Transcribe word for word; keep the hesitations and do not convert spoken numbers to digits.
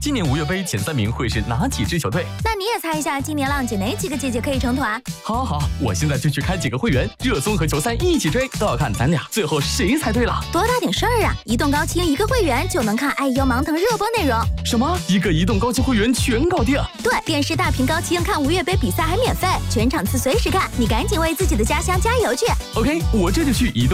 今年五月杯前三名会是哪几支球队？ 那你也猜一下，今年浪姐哪几个姐姐可以成团？ 好好，我现在就去开几个会员，热搜和球赛一起追，都要看咱俩最后谁猜对了。 多大点事儿啊！移动高清一个会员就能看 I U 盲腾热播内容。 什么？一个移动高清会员全搞定？ 对，电视大屏高清看五月杯比赛还免费，全场次随时看，你赶紧为自己的家乡加油去。 OK， 我这就去移动。